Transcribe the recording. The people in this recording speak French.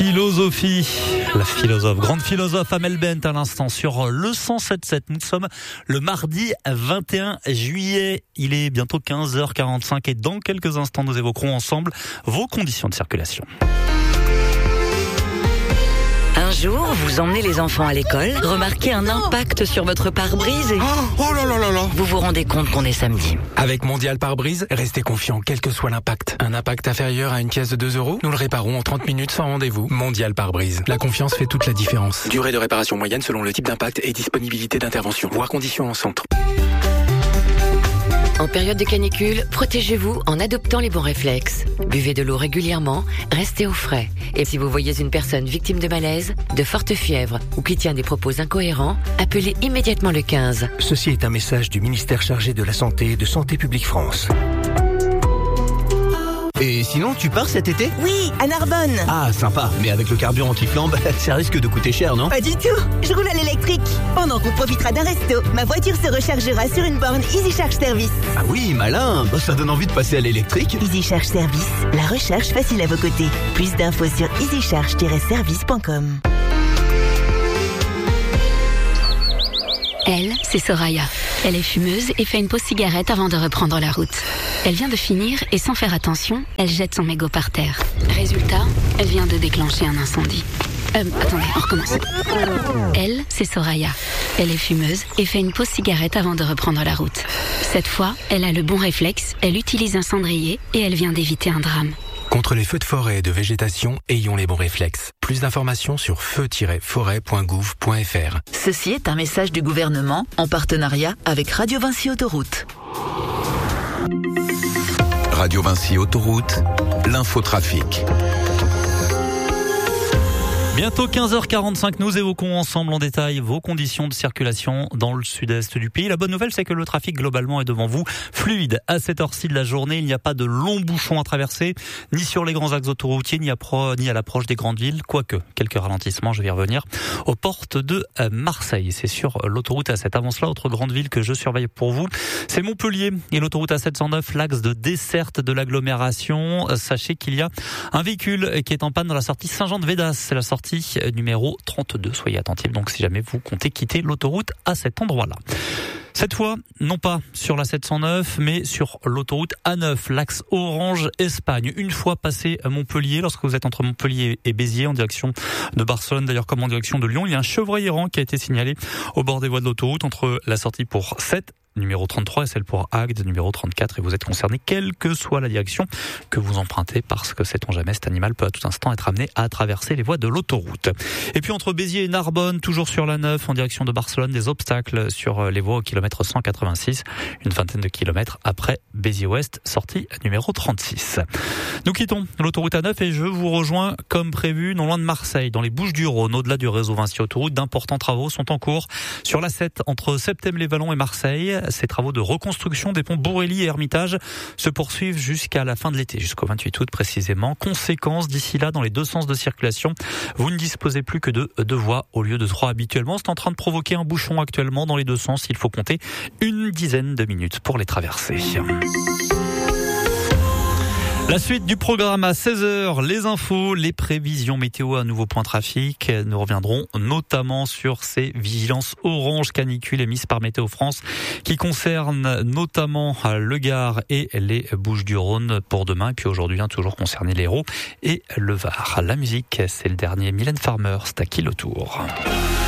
Philosophie, la philosophe, grande philosophe Amel Bent à l'instant sur le 107.7. Nous sommes le mardi 21 juillet. Il est bientôt 15h45 et dans quelques instants nous évoquerons ensemble vos conditions de circulation. Un jour, vous emmenez les enfants à l'école, remarquez un impact sur votre pare-brise et... Oh là là là là. Vous vous rendez compte qu'on est samedi. Avec Mondial Pare-Brise, restez confiant quel que soit l'impact. Un impact inférieur à une pièce de 2 €, nous le réparons en 30 minutes sans rendez-vous. Mondial Pare-Brise. La confiance fait toute la différence. Durée de réparation moyenne selon le type d'impact et disponibilité d'intervention. Voir conditions en centre. En période de canicule, protégez-vous en adoptant les bons réflexes. Buvez de l'eau régulièrement, restez au frais. Et si vous voyez une personne victime de malaise, de forte fièvre ou qui tient des propos incohérents, appelez immédiatement le 15. Ceci est un message du ministère chargé de la Santé et de Santé publique France. Et sinon, tu pars cet été ? Oui, à Narbonne. Ah, sympa. Mais avec le carburant anti-flambe, ça risque de coûter cher, non ? Pas du tout. Je roule à l'électrique. Pendant qu'on profitera d'un resto, ma voiture se rechargera sur une borne Easy Charge Service. Ah oui, malin. Ça donne envie de passer à l'électrique. Easy Charge Service, la recharge facile à vos côtés. Plus d'infos sur easycharge-service.com. Elle, c'est Soraya. Elle est fumeuse et fait une pause cigarette avant de reprendre la route. Elle vient de finir et sans faire attention, elle jette son mégot par terre. Résultat, elle vient de déclencher un incendie. Attendez, on recommence. Elle, c'est Soraya. Elle est fumeuse et fait une pause cigarette avant de reprendre la route. Cette fois, elle a le bon réflexe, elle utilise un cendrier et elle vient d'éviter un drame. Contre les feux de forêt et de végétation, ayons les bons réflexes. Plus d'informations sur feu-forêt.gouv.fr. Ceci est un message du gouvernement en partenariat avec Radio Vinci Autoroute. Radio Vinci Autoroute, l'infotrafic. Bientôt 15h45, nous évoquons ensemble en détail vos conditions de circulation dans le sud-est du pays. La bonne nouvelle, c'est que le trafic globalement est devant vous, fluide. À cette heure-ci de la journée, il n'y a pas de longs bouchons à traverser, ni sur les grands axes autoroutiers, ni à l'approche des grandes villes. Quoique, quelques ralentissements, je vais y revenir, aux portes de Marseille. C'est sur l'autoroute A7. Avant cela, autre grande ville que je surveille pour vous, c'est Montpellier et l'autoroute A709, l'axe de desserte de l'agglomération. Sachez qu'il y a un véhicule qui est en panne dans la sortie Saint-Jean-de-Védas. C'est la sortie numéro 32. Soyez attentifs donc si jamais vous comptez quitter l'autoroute à cet endroit-là. Cette fois, non pas sur la 709, mais sur l'autoroute A9, l'axe Orange-Espagne. Une fois passé à Montpellier, lorsque vous êtes entre Montpellier et Béziers, en direction de Barcelone, d'ailleurs comme en direction de Lyon, il y a un chevreuil errant qui a été signalé au bord des voies de l'autoroute entre la sortie pour 7 numéro 33 et celle pour Agde, numéro 34, et vous êtes concerné quelle que soit la direction que vous empruntez, parce que sait-on jamais, cet animal peut à tout instant être amené à traverser les voies de l'autoroute. Et puis entre Béziers et Narbonne, toujours sur la 9, en direction de Barcelone, des obstacles sur les voies au kilomètre 186, une vingtaine de kilomètres après Béziers-Ouest, sortie numéro 36. Nous quittons l'autoroute A9 et je vous rejoins comme prévu, non loin de Marseille, dans les Bouches-du-Rhône, au-delà du réseau Vinci Autoroute. D'importants travaux sont en cours sur la 7 entre Septème-les-Vallons et Marseille. Ces travaux de reconstruction des ponts Bourrély et Hermitage se poursuivent jusqu'à la fin de l'été, jusqu'au 28 août précisément. Conséquence, d'ici là, dans les deux sens de circulation, vous ne disposez plus que de 2 voies au lieu de 3 habituellement. C'est en train de provoquer un bouchon actuellement dans les deux sens. Il faut compter une dizaine de minutes pour les traverser. La suite du programme à 16h, les infos, les prévisions météo, un nouveau point trafic. Nous reviendrons notamment sur ces vigilances orange canicule émises par Météo France qui concernent notamment le Gard et les Bouches-du-Rhône pour demain. Et puis aujourd'hui, toujours concerné l'Hérault et le Var. La musique, c'est le dernier Mylène Farmer, c'est à qui le tour.